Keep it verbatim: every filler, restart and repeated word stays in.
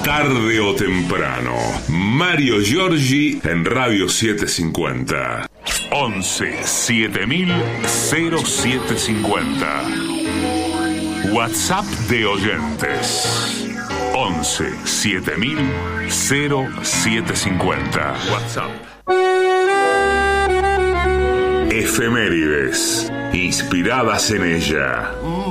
Tarde o temprano, Mario Giorgi en Radio setecientos cincuenta. once siete mil cero siete cincuenta. WhatsApp de oyentes. once siete mil cero siete cincuenta. WhatsApp. Efemérides, inspiradas en ella.